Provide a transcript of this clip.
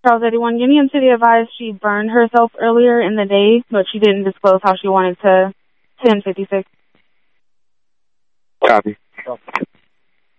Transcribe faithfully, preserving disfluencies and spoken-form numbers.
Charles eighty-one, Union City advised she burned herself earlier in the day, but she didn't disclose how she wanted to ten fifty-six. Copy.